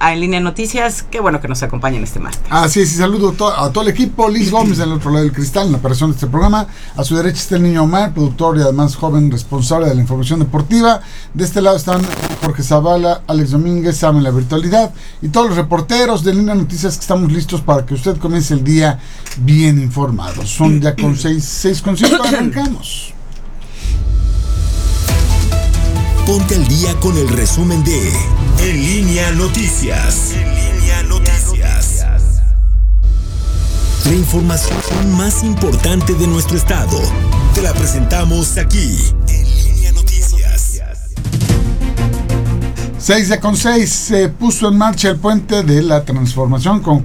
a En Línea Noticias. Qué bueno que nos acompañen este martes. Así es, y saludo a todo el equipo. Liz Gómez del otro lado del cristal en la operación de este programa. A su derecha está el niño Omar, productor y además joven responsable de la información deportiva. De este lado están Jorge Zavala, Alex Domínguez, Sam en la virtualidad y todos los reporteros de En Línea Noticias que estamos listos para que usted comience el día bien informado. Son ya con 6:05, arrancamos. Ponte al día con el resumen de En Línea Noticias. La información más importante de nuestro estado te la presentamos aquí. En Línea Noticias. 6:06 se puso en marcha el puente de la Transformación con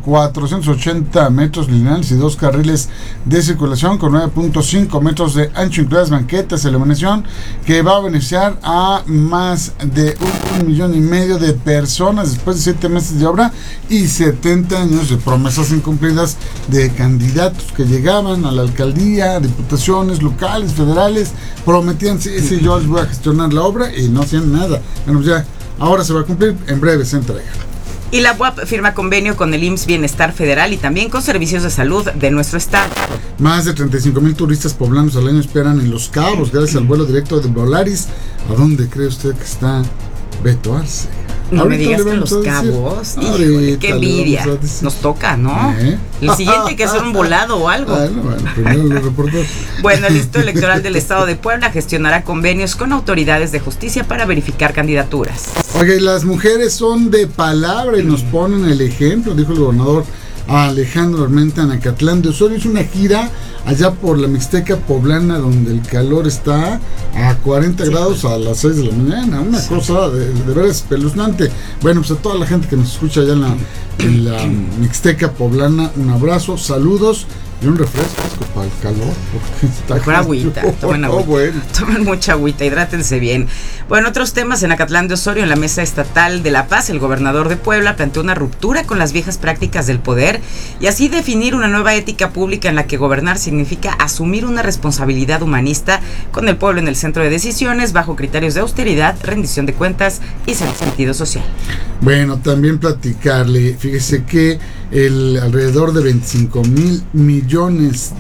480 metros lineales y 2 carriles de circulación con 9.5 metros de ancho, incluidas banquetas, iluminación, que va a beneficiar a más de 1,5 millones de personas después de 7 meses de obra y 70 años de promesas incumplidas de candidatos que llegaban a la alcaldía, diputaciones locales, federales, prometían, sí, yo les voy a gestionar la obra y no hacían nada. Bueno, ya ahora se va a cumplir, en breve se entrega. Y la UAP firma convenio con el IMSS Bienestar Federal y también con servicios de salud de nuestro estado. Más de 35,000 turistas poblanos al año esperan en Los Cabos gracias al vuelo directo de Volaris. ¿A dónde cree usted que está Beto Arce? No me digas que Los Cabos. Híjole, qué envidia. Nos toca, ¿no? El siguiente hay que hacer un volado o algo. Bueno, primero los reporteros. Bueno, el Instituto Electoral del Estado de Puebla gestionará convenios con autoridades de justicia para verificar candidaturas. Oye, las mujeres son de palabra y nos ponen el ejemplo, dijo el gobernador Alejandro Armenta en Acatlán de Osorio. Es una gira allá por la Mixteca poblana donde el calor está a 40 grados a las 6 de la mañana, una cosa de veras espeluznante. Bueno, pues a toda la gente que nos escucha allá en la Mixteca poblana, un abrazo, saludos y un refresco para el calor. Mejor agüita, tomen agüita. Bueno. Tomen mucha agüita, hidrátense bien. Bueno, otros temas en Acatlán de Osorio, en la Mesa Estatal de la Paz, el gobernador de Puebla planteó una ruptura con las viejas prácticas del poder y así definir una nueva ética pública en la que gobernar significa asumir una responsabilidad humanista con el pueblo en el centro de decisiones, bajo criterios de austeridad, rendición de cuentas y sentido social. Bueno, también platicarle, fíjese que alrededor de 25,000 millones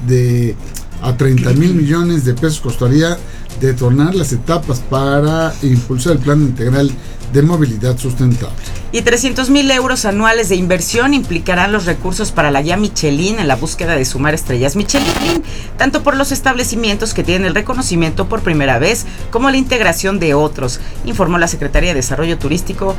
a 30,000 millones de pesos costaría detonar las etapas para impulsar el plan integral de movilidad sustentable. Y 300,000 euros anuales de inversión implicarán los recursos para la guía Michelin en la búsqueda de sumar estrellas Michelin, tanto por los establecimientos que tienen el reconocimiento por primera vez, como la integración de otros, informó la secretaria de Desarrollo Turístico,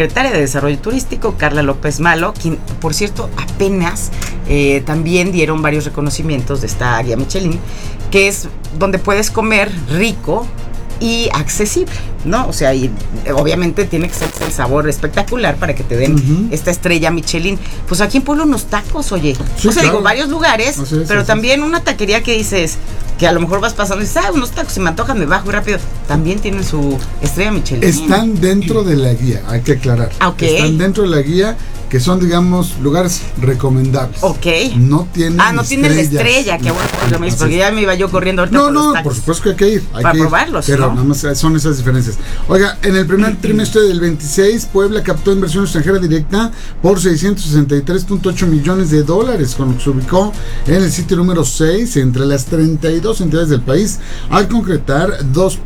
Carla López Malo, quien, por cierto, apenas también dieron varios reconocimientos de esta guía Michelin, que es donde puedes comer rico y accesible, ¿no? O sea, y obviamente tiene que ser el sabor espectacular para que te den esta estrella Michelin. Pues aquí en Puebla unos tacos, oye. Sí, o sea, claro. Digo, varios lugares, pero también una taquería que dices, que a lo mejor vas pasando y dices, unos tacos se me antojan, me bajo y rápido. También tienen su estrella Michelin. Están dentro de la guía, hay que aclarar. Okay. Están dentro de la guía, que son, digamos, lugares recomendables. Ok. No tienen no tienen la estrella, que bueno, porque ya me iba yo corriendo ahorita por los tacos. Por supuesto que hay que ir. Para probarlos, pero ¿no? nada más son esas diferencias. Oiga, en el primer trimestre del 26, Puebla captó inversión extranjera directa por $663.8 millones, con lo que se ubicó en el sitio número 6 entre las 32 entidades del país, al concretar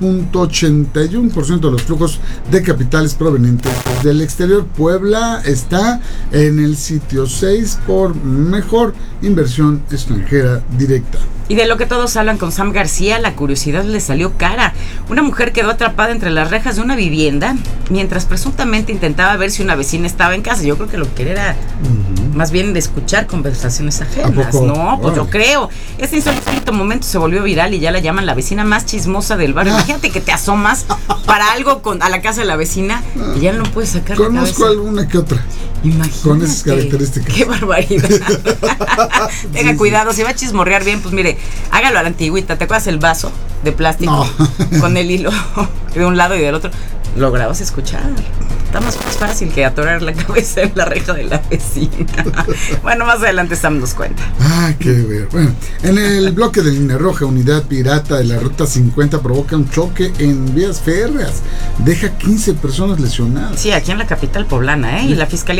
2.81% de los flujos de capitales provenientes del exterior. Puebla está en el sitio 6 por mejor inversión extranjera directa. Y de lo que todos hablan con Sam García, la curiosidad le salió cara. Una mujer quedó atrapada entre las rejas de una vivienda mientras presuntamente intentaba ver si una vecina estaba en casa. Yo creo que lo que quería era más bien de escuchar conversaciones ajenas. No, pues yo creo. Este insólito momento se volvió viral y ya la llaman la vecina más chismosa del barrio. Imagínate que te asomas para algo a la casa de la vecina y ya no puedes sacar la cabeza. Conozco alguna que otra. Imagínate. Con esas características. Qué barbaridad. Tenga cuidado, si va a chismorrear bien, pues mire, hágalo a la antigüita. ¿Te acuerdas el vaso de plástico con el hilo de un lado y del otro? Lo grabas a escuchar. Está más fácil que atorar la cabeza en la reja de la vecina. Bueno, más adelante nos cuenta. Qué ver. Bueno, en el bloque de Línea Roja, unidad pirata de la Ruta 50 provoca un choque en vías férreas. Deja 15 personas lesionadas. Sí, aquí en la capital poblana, Y la Fiscalía